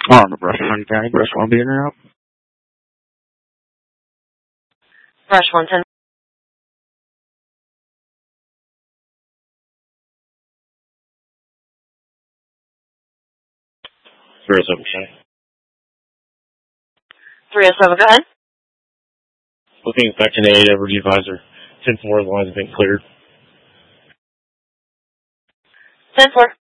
On the Brush One County, Brush One being out. Brush 110. Okay. 307, go ahead. Looking inspection aid over the advisor. 10-4, the lines have been cleared. 10-4.